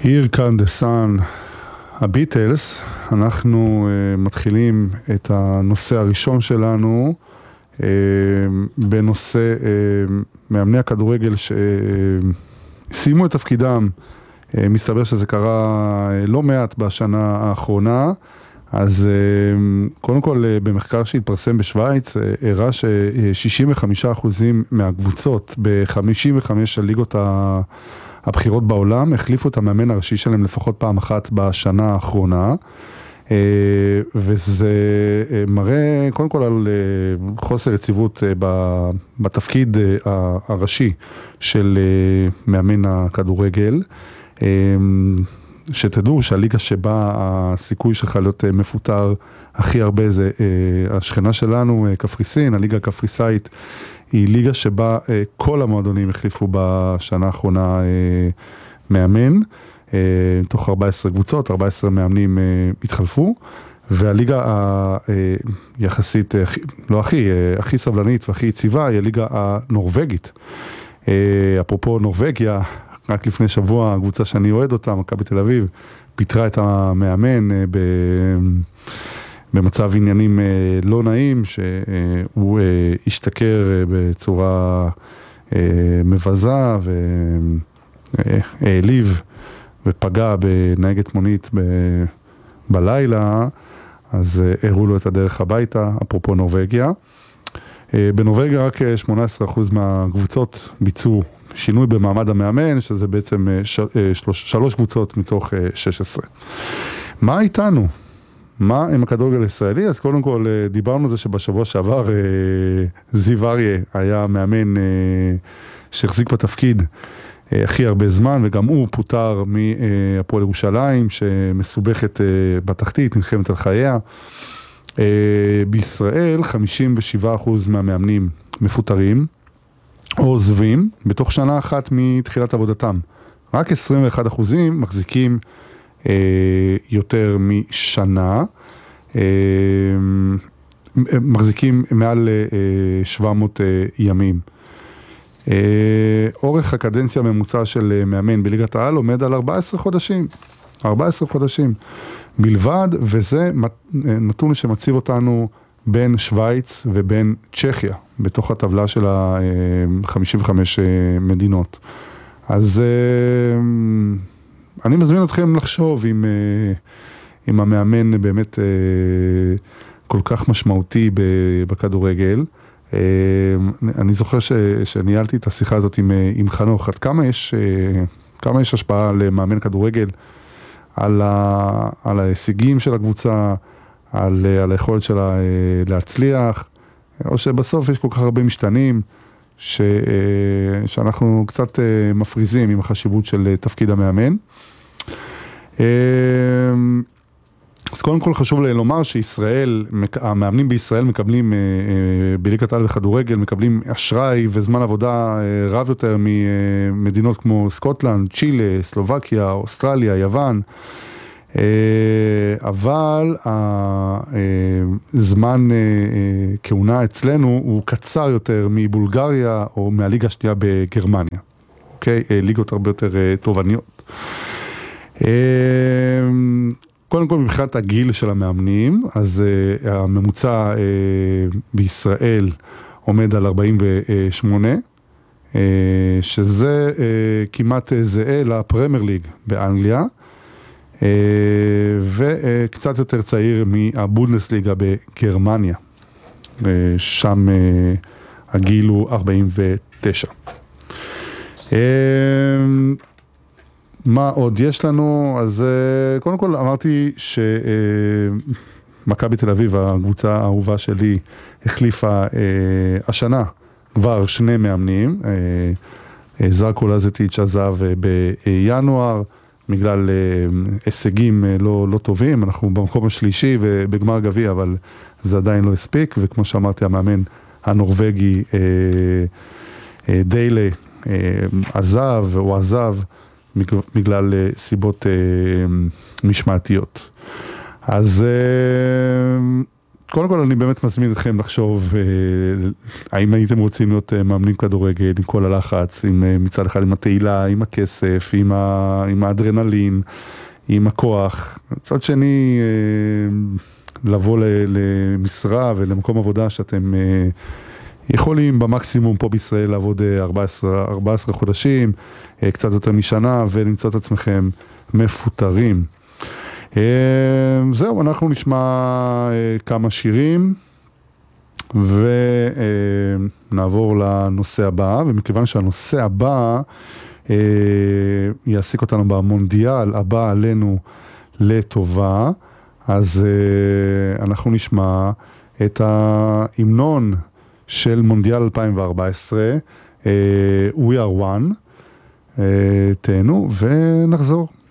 Here Come the Sun, הביטלס. אנחנו מתחילים את הנושא הראשון שלנו בנושא מאמני הכדורגל שסיימו את תפקידם. מסתבר שזה קרה לא מעט בשנה האחרונה. אז קודם כל במחקר שהתפרסם בשוויץ הראה ש65% מהקבוצות ב-55 הליגות הבחירות בעולם החליפו את המאמן הראשי שלהם לפחות פעם אחת בשנה האחרונה, וזה מראה קודם כל על חוסר יציבות בתפקיד הראשי של מאמן הכדורגל. שתדעו שהליגה שבה הסיכוי שלך להיות מפוטר הכי הרבה זה השכנה שלנו, קפריסין. הליגה הקפריסאית היא ליגה שבה כל המועדונים החליפו בשנה האחרונה מאמן, תוך 14 קבוצות, 14 מאמנים התחלפו, והליגה היחסית, לא הכי סבלנית והכי יציבה, היא הליגה הנורווגית. אפרופו נורווגיה, רק לפני שבוע, הקבוצה שאני אוהד אותה, מכבי תל אביב, פיטרה את המאמן במצב עניינים לא נעים, שהוא השתכר בצורה מבזה והעליב ופגע בנהגת מונית בלילה, אז הראו לו את הדרך הביתה, אפרופו נורווגיה. בנורווגיה רק 18% מהקבוצות ביצעו שינוי במעמד המאמן, שזה בעצם 3 קבוצות מתוך 16. מה איתנו? מה עם הכדורגל הישראלי? אז קודם כל דיברנו על זה שבשבוע שעבר זיו אריה היה מאמן שהחזיק בתפקיד הכי הרבה זמן, וגם הוא פוטר מהפועל ירושלים שמסובכת בתחתית, נלחמת על חייה. בישראל 57% מהמאמנים מפוטרים או עוזבים בתוך שנה אחת מתחילת עבודתם. רק 21% מחזיקים יותר משנה, מחזיקים מעל 700 ימים. אורך הקדנציה הממוצע של מאמן בליגת העל עומד על 14 חודשים. 14 חודשים בלבד, וזה נתון שמציב אותנו בין שוויץ ובין צ'כיה, בתוך הטבלה של ה-55 מדינות. אז אני מזמין אתכם לחשוב אם המאמן באמת כל כך משמעותי בכדורגל. אני זוכר שניהלתי את השיחה הזאת עם חנוך, עד כמה יש השפעה למאמן כדורגל על ההישגים של הקבוצה, על היכולת שלה להצליח, או שבסוף יש כל כך הרבה משתנים שאנחנו קצת מפריזים עם החשיבות של תפקיד המאמן. אז קודם כל חשוב לומר שישראל, המאמנים בישראל מקבלים, בליגת העל בכדורגל, מקבלים אשראי וזמן עבודה רב יותר ממדינות כמו סקוטלנד, צ'ילה, סלובקיה, אוסטרליה, יוון. אבל הזמן כהונה אצלנו הוא קצר יותר מבולגריה או מהליגה השנייה בגרמניה. אוקיי? ליגות הרבה יותר תובעניות. קודם כל מבחינת הגיל של המאמנים, אז הממוצע בישראל עומד על 48, שזה כמעט זהה לפרמייר ליג באנגליה, וקצת יותר צעיר מהבונדסליגה בגרמניה, שם הגיל הוא 49. מה עוד יש לנו? אז קודם כל אמרתי שמכבי תל אביב, הקבוצה האהובה שלי, החליפה השנה כבר 2 מאמנים. זרקו לזטיץ' עזב בינואר, בגלל הישגים לא טובים. אנחנו במקום השלישי ובגמר גביע, אבל זה עדיין לא הספיק, וכמו שאמרתי, המאמן הנורווגי דיילה עזב, הוא עזב בגלל סיבות משמעתיות. אז קודם כל אני באמת מזמין אתכם לחשוב האם הייתם רוצים להיות מאמנים כדורגל עם כל הלחץ, מצד אחד עם התהילה, עם הכסף, עם האדרנלין, עם הכוח. מצד שני, לבוא למשרה ולמקום עבודה שאתם יכולים במקסימום פה בישראל לעבוד 14 חודשים, קצת יותר משנה, ולמצוא את עצמכם מפוטרים. זהו, אנחנו נשמע כמה שירים ונעבור לנושא הבא, ומכיוון שהנושא הבא יעסיק אותנו במונדיאל הבא עלינו לטובה, אז אנחנו נשמע את ההמנון של מונדיאל 2014, We Are One, תהנו ונחזור.